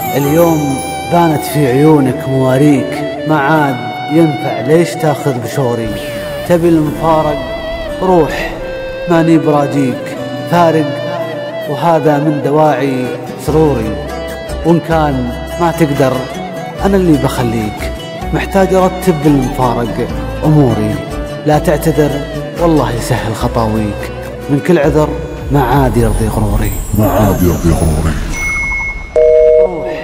اليوم بانت في عيونك مواريك، ما عاد ينفع ليش تاخذ بشوري. تبي المفارق روح ماني براجيك، فارق وهذا من دواعي سروري. وإن كان ما تقدر أنا اللي بخليك، محتاج أرتب بالمفارق أموري. لا تعتذر والله يسهل خطاويك، من كل عذر ما عاد يرضي غروري.